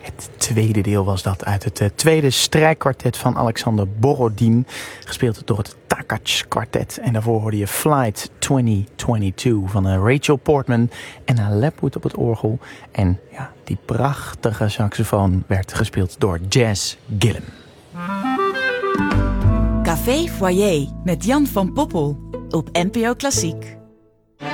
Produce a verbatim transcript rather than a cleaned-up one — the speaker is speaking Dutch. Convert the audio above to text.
Het tweede deel was dat uit het uh, tweede strijkkwartet van Alexander Borodin, gespeeld door het Takacs kwartet. En daarvoor hoorde je Flight twintig tweeëntwintig van uh, Rachel Portman en uh, Lapwood op het orgel. En ja, die prachtige saxofoon werd gespeeld door Jazz Gillum. Café Foyer met Jan van Poppel op N P O Klassiek.